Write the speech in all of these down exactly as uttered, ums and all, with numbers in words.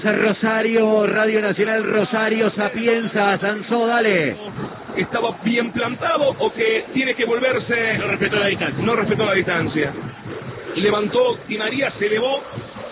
Rosario, Radio Nacional Rosario, Sapienza, Sansó, dale. ¿Estaba bien plantado o que tiene que volverse? No respetó la distancia. No respetó la distancia. Levantó, Di María se elevó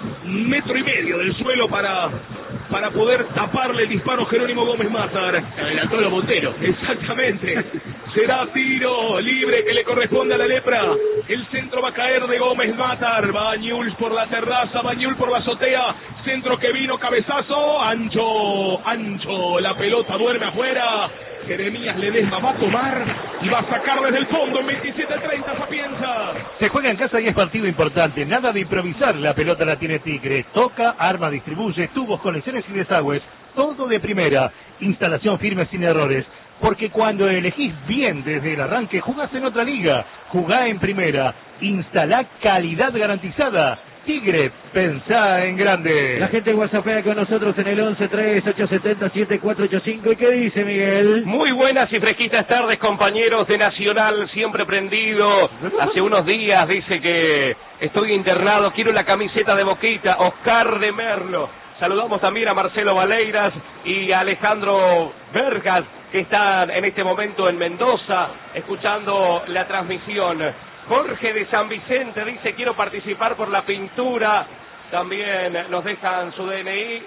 un metro y medio del suelo para, para poder taparle el disparo Jerónimo Gómez Matar. Se adelantó los Montero. Exactamente. Será tiro libre que le corresponde a la lepra. El centro va a caer de Gómez Matar. Bañuls por la terraza, Bañul por la azotea. Centro que vino, cabezazo. Ancho, ancho. La pelota duerme afuera. Jeremías Ledesma va a tomar y va a sacar desde el fondo en veintisiete treinta, Sapienza. Se juega en casa y es partido importante. Nada de improvisar. La pelota la tiene Tigre. Toca, arma, distribuye, tubos, conexiones y desagües. Todo de primera. Instalación firme sin errores. Porque cuando elegís bien desde el arranque, jugás en otra liga. Jugá en primera. Instalá calidad garantizada. Tigre, pensá en grande. La gente whatsappea con nosotros en el once tres ocho siete cero siete cuatro ocho cinco. ¿Y qué dice, Miguel? Muy buenas y fresquitas tardes, compañeros de Nacional, siempre prendido. Hace unos días dice que estoy internado, quiero la camiseta de Boquita, Oscar de Merlo. Saludamos también a Marcelo Valeiras y a Alejandro Vergas, que están en este momento en Mendoza, escuchando la transmisión. Jorge de San Vicente dice, quiero participar por la pintura. También nos dejan su D N I.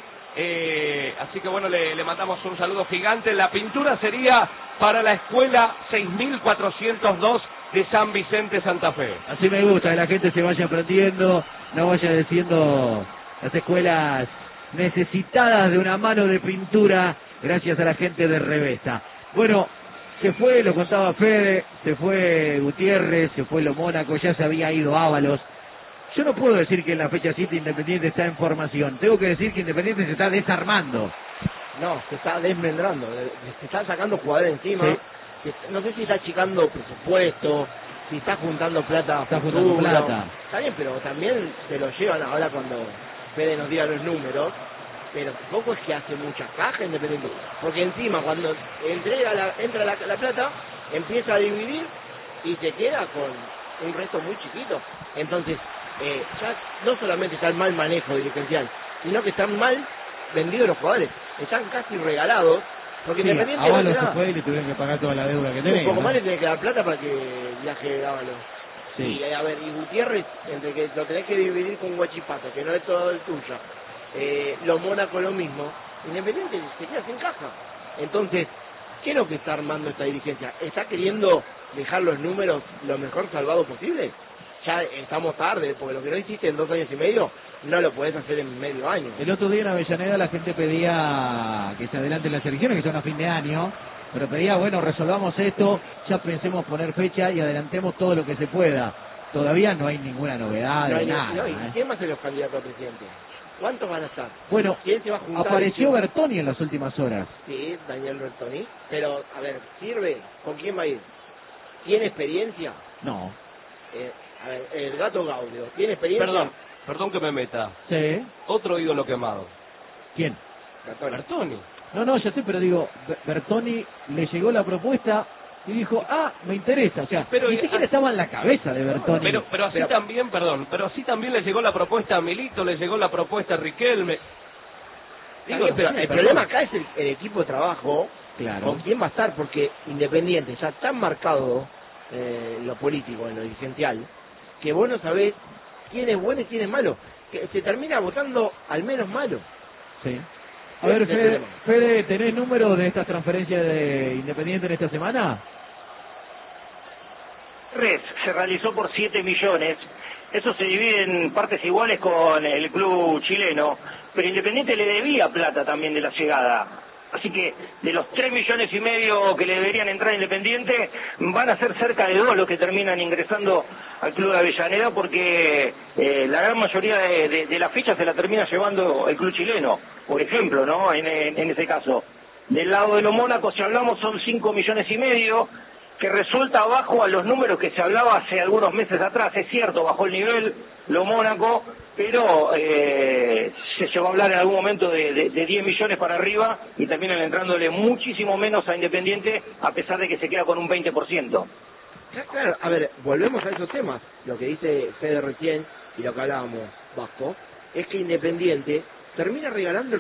Eh, así que bueno, le, le mandamos un saludo gigante. La pintura sería para la escuela seis mil cuatrocientos dos de San Vicente, Santa Fe. Así me gusta, que la gente se vaya aprendiendo, no vaya diciendo las escuelas necesitadas de una mano de pintura, gracias a la gente de Revesta. Bueno, se fue, lo contaba Fede, se fue Gutiérrez, se fue Lo Mónaco, ya se había ido Ábalos. Yo no puedo decir que en la fecha siete Independiente está en formación, tengo que decir que Independiente se está desarmando. No, se está desmembrando, se está sacando jugadores encima. Sí. No sé si está achicando presupuesto, si está juntando plata. Está juntando plata. Está bien, pero también se lo llevan ahora cuando Fede nos diga los números. Pero tampoco es que hace mucha caja Independiente, porque encima cuando entrega la, entra la, la plata, empieza a dividir y se queda con un resto muy chiquito. Entonces, eh, ya no solamente está el mal manejo dirigencial, sino que están mal vendidos los jugadores, están casi regalados, porque sí, Independiente Ábalos no se fue y le tuvieron que pagar toda la deuda que tenía. Un poco ¿no? más le tiene que dar plata para que viaje Ábalos. Sí. Y a ver, y Gutiérrez, entre que lo tenés que dividir con Huachipato, que no es todo el tuyo. Eh, los Mónaco lo mismo, Independiente se queda sin caja. Entonces, ¿qué es lo que está armando esta dirigencia? ¿Está queriendo dejar los números lo mejor salvado posible? Ya estamos tarde, porque lo que no hiciste en dos años y medio, no lo podés hacer en medio año. El otro día en Avellaneda la gente pedía que se adelanten las elecciones, que son a fin de año, pero pedía, bueno, resolvamos esto, ya pensemos poner fecha y adelantemos todo lo que se pueda. Todavía no hay ninguna novedad, No hay, nada. no, ¿y ¿eh? quién va a ser los candidatos a presidente? ¿Cuántos van a estar? Bueno, ¿Quién se va a juntar? apareció Bertoni en las últimas horas. Sí, Daniel Bertoni. Pero, a ver, ¿sirve? ¿Con quién va a ir? ¿Tiene experiencia? No. Eh, a ver, el Gato Gaudio, ¿tiene experiencia? Perdón, perdón que me meta. Sí. Otro ídolo quemado. ¿Quién? Bertoni. Bertoni. No, no, ya sé, pero digo, Ber- Bertoni le llegó la propuesta y dijo, ah, me interesa. O sea, Pero, ni siquiera ah, estaba en la cabeza de Bertoni. Pero, pero así Pero- también, perdón, pero así también le llegó la propuesta a Milito, le llegó la propuesta a Riquelme. Digo, Digo, pero sí, el perdón. problema acá es el, el equipo de trabajo, Claro. con quién va a estar, porque Independiente ya tan marcado eh, lo político, en lo dirigencial, que vos no sabés quién es bueno y quién es malo, que se termina votando al menos malo. Sí. A ver, Ese es el Fede, problema. Fede, ¿tenés números de estas transferencias de Independiente en esta semana? Res se realizó por siete millones. Eso se divide en partes iguales con el club chileno, pero Independiente le debía plata también de la llegada. Así que de los tres millones y medio que le deberían entrar a Independiente, van a ser cerca de dos los que terminan ingresando al club de Avellaneda, porque eh, la gran mayoría de, de, de la ficha se la termina llevando el club chileno, por ejemplo, ¿no? En, en, en ese caso. Del lado de los Mónacos, si hablamos, son cinco millones y medio, que resulta bajo a los números que se hablaba hace algunos meses atrás. Es cierto, bajó el nivel lo Mónaco, pero eh, se llegó a hablar en algún momento de, de, de diez millones para arriba y terminan entrándole muchísimo menos a Independiente, a pesar de que se queda con un veinte por ciento. Claro, a ver, volvemos a esos temas. Lo que dice Fede recién y lo que hablábamos, Vasco, es que Independiente termina regalando el